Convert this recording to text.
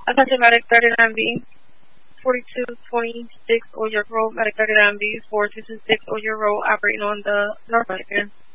Attention Medic 39B, 4226 Oyer Road, Medic 39B, 4226 Oyer Road, operating on the northbound again.